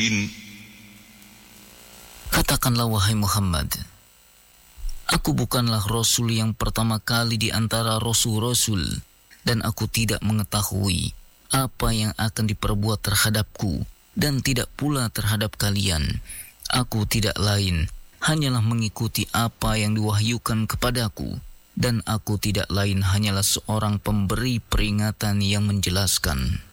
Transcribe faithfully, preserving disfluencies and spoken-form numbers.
Katakanlah wahai Muhammad, aku bukanlah Rasul yang pertama kali di antara Rasul-Rasul, dan aku tidak mengetahui apa yang akan diperbuat terhadapku dan tidak pula terhadap kalian. Aku tidak lain hanyalah mengikuti apa yang diwahyukan kepadaku, dan aku tidak lain hanyalah seorang pemberi peringatan yang menjelaskan.